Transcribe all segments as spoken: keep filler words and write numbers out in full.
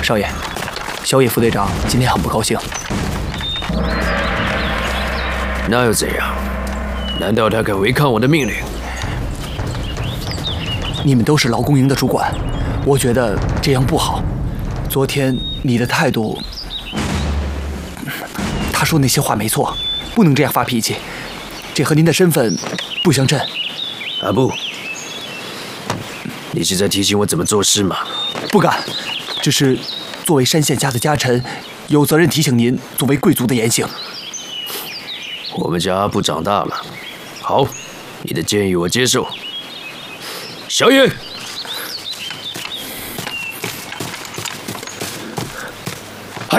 少爷，小野副队长今天很不高兴。 那又怎样？难道他敢违抗我的命令？ 你们都是劳工营的主管，我觉得这样不好。昨天你的态度，他说那些话没错，不能这样发脾气，这和您的身份不相称。 阿布，你是在提醒我怎么做事吗？ 不敢，只是作为山县家的家臣，有责任提醒您作为贵族的言行。 我们家阿布长大了，好，你的建议我接受。小野，嗨，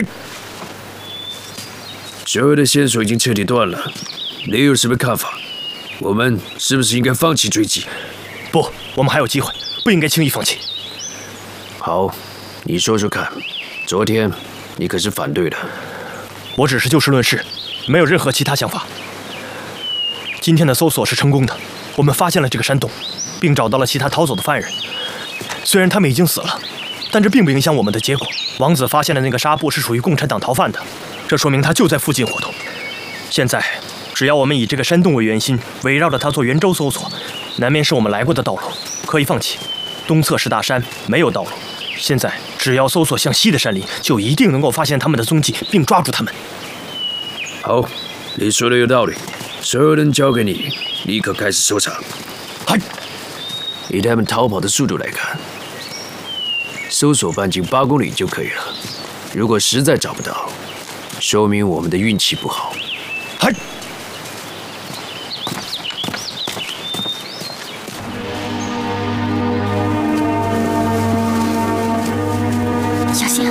所有的线索已经彻底断了，你有什么看法？我们是不是应该放弃追击？ 不，我们还有机会，不应该轻易放弃。 好，你说说看，昨天你可是反对的。 我只是就事论事，没有任何其他想法。今天的搜索是成功的，我们发现了这个山洞，并找到了其他逃走的犯人。虽然他们已经死了，但这并不影响我们的结果。王子发现的那个纱布是属于共产党逃犯的，这说明他就在附近活动。现在，只要我们以这个山洞为圆心，围绕着它做圆周搜索，南面是我们来过的道路，可以放弃；东侧是大山，没有道路。现在只要搜索向西的山林，就一定能够发现他们的踪迹，并抓住他们。 好，你说的有道理，所有人交给你，立刻开始搜查。嗨，以他们逃跑的速度来看，搜索半径八公里就可以了。如果实在找不到，说明我们的运气不好。嗨。 小心！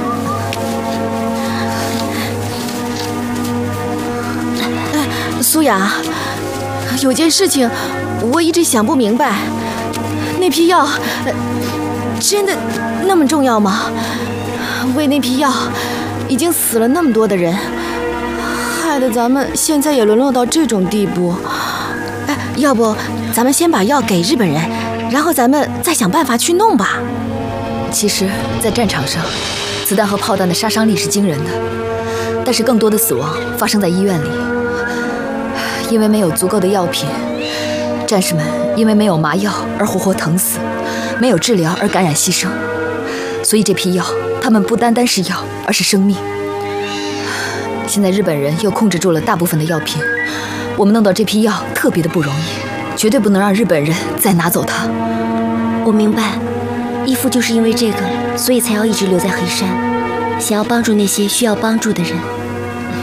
苏雅，有件事情我一直想不明白，那批药真的那么重要吗？为那批药已经死了那么多的人，害得咱们现在也沦落到这种地步。哎，要不咱们先把药给日本人，然后咱们再想办法去弄吧。 其实，在战场上，子弹和炮弹的杀伤力是惊人的，但是更多的死亡发生在医院里，因为没有足够的药品，战士们因为没有麻药而活活疼死，没有治疗而感染牺牲，所以这批药，它们不单单是药，而是生命。现在日本人又控制住了大部分的药品，我们弄到这批药特别的不容易，绝对不能让日本人再拿走它。 我明白。义父就是因为这个，所以才要一直留在黑山，想要帮助那些需要帮助的人。